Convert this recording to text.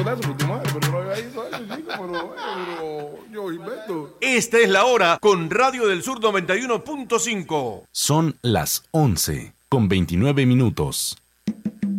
Esta es la hora con Radio del Sur 91.5. Son las 11:29.